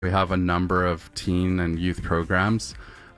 We have a number of teen and youth programs.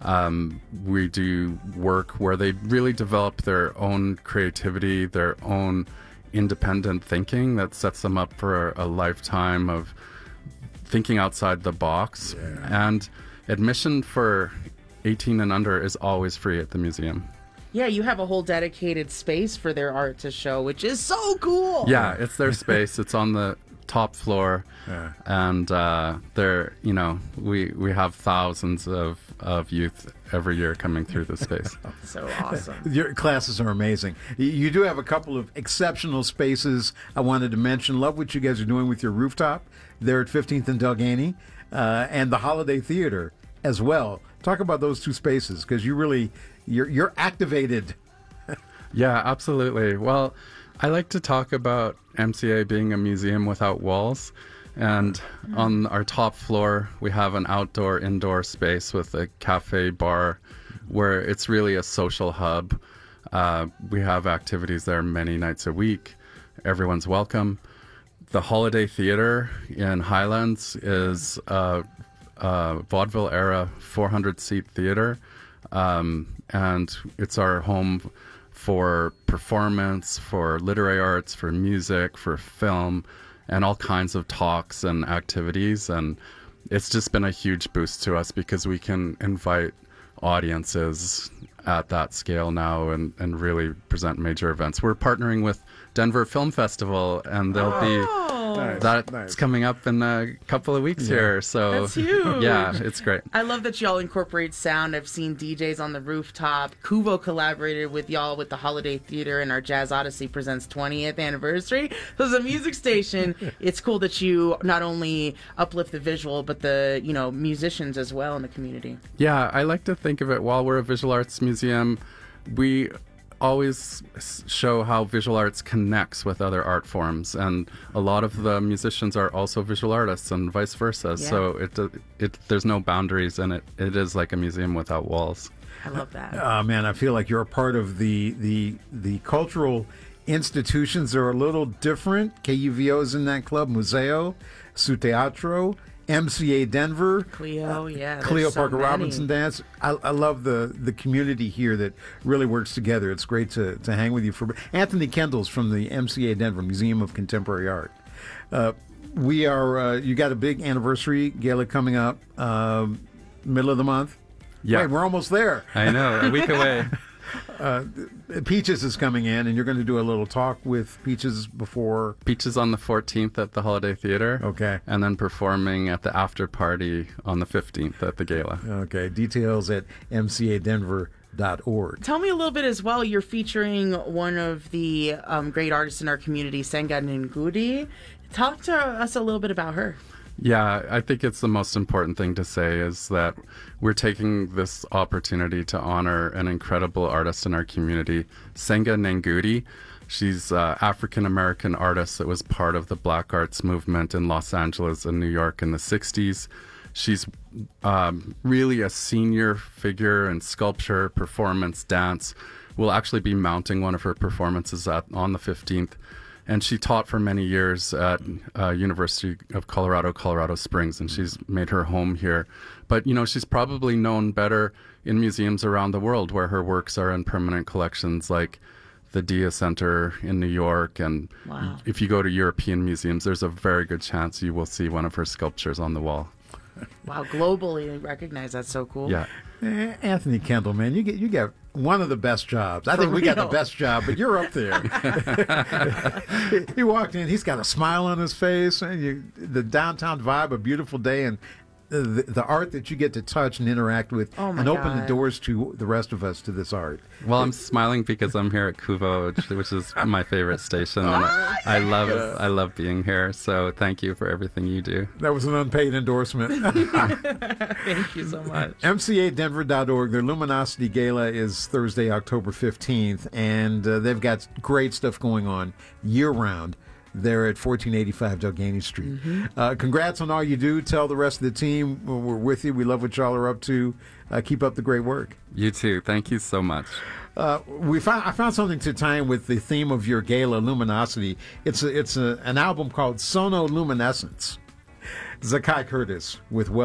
We do work where they really develop their own creativity, their own independent thinking that sets them up for a lifetime of thinking outside the box. Yeah. And admission for 18 and under is always free at the museum. Yeah, you have a whole dedicated space for their art to show, which is so cool. Yeah, it's their space. It's on the top floor. Yeah. And there, we have thousands of youth every year coming through the space. So awesome. Your classes are amazing. You do have a couple of exceptional spaces I wanted to mention. Love what you guys are doing with your rooftop there at 15th and Delgany, and the Holiday Theater as well. Talk about those two spaces, because you're activated. Yeah, absolutely. Well, I like to talk about MCA being a museum without walls. And on our top floor, we have an outdoor-indoor space with a cafe bar where it's really a social hub. We have activities there many nights a week. Everyone's welcome. The Holiday Theater in Highlands is a vaudeville-era 400-seat theater. And it's our home for performance, for literary arts, for music, for film, and all kinds of talks and activities. And it's just been a huge boost to us because we can invite audiences at that scale now and really present major events. We're partnering with Denver Film Festival, and there'll be that's coming up in a couple of weeks here. So that's huge. Yeah, it's great. I love that y'all incorporate sound. I've seen DJs on the rooftop. Kuvo collaborated with y'all with the Holiday Theater, and our Jazz Odyssey presents 20th anniversary. So as a music station, it's cool that you not only uplift the visual, but the musicians as well in the community. Yeah, I like to think of it, while we're a visual arts museum, we always show how visual arts connects with other art forms, and a lot of the musicians are also visual artists and vice versa. Yeah. So there's no boundaries, and it is like a museum without walls. I love that. Man, I feel like you're a part of the cultural institutions that are a little different. KUVO is in that club, Museo, Su Teatro, MCA Denver, Cleo, Cleo Parker Robinson Dance. I love the community here that really works together. It's great to hang with you. For Anthony Kendall's from the MCA Denver Museum of Contemporary Art. We are you got a big anniversary gala coming up, middle of the month. Yeah, wait, we're almost there. I know, a week away. Peaches is coming in, and you're going to do a little talk with Peaches before. Peaches on the 14th at the Holiday Theater. Okay. And then performing at the after party on the 15th at the gala. Okay. Details at mcadenver.org. Tell me a little bit as well. You're featuring one of the great artists in our community, Senga Ngudi. Talk to us a little bit about her. Yeah, I think it's the most important thing to say is that we're taking this opportunity to honor an incredible artist in our community, Senga Ngudi. She's an African-American artist that was part of the Black Arts movement in Los Angeles and New York in the 60s. She's really a senior figure in sculpture, performance, dance. We'll actually be mounting one of her performances on the 15th. And she taught for many years at University of Colorado Springs, and she's made her home here. But, she's probably known better in museums around the world where her works are in permanent collections, like the Dia Center in New York. And wow. If you go to European museums, there's a very good chance you will see one of her sculptures on the wall. Wow, globally recognized. That's so cool. Yeah. Anthony Kendall, man, you get one of the best jobs. I think we got the best job, but you're up there. He walked in, he's got a smile on his face, and the downtown vibe, a beautiful day, and the art that you get to touch and interact with, and open the doors to the rest of us to this art. Well, I'm smiling because I'm here at Kuvo, which is my favorite station, and I love it. I love being here. So thank you for everything you do. That was an unpaid endorsement. Thank you so much. MCAdenver.org. Their Luminosity Gala is Thursday, October 15th, and they've got great stuff going on year-round. They're at 1485 Delgany Street. Mm-hmm. Congrats on all you do. Tell the rest of the team we're with you. We love what y'all are up to. Keep up the great work. You too. Thank you so much. I found something to tie in with the theme of your gala, Luminosity. It's an album called Sonoluminescence. Zakai Curtis with